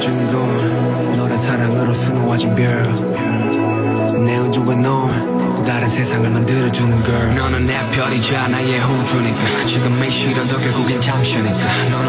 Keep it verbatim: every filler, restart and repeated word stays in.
느껴주는 건 너란 사랑으로 수놓아진 별내 우주와 넌 다른 세상을 만들어주는 걸. 너는 내 별이자 나의 우주니까 지금 이 시련도 결국엔 잠시니까. 너는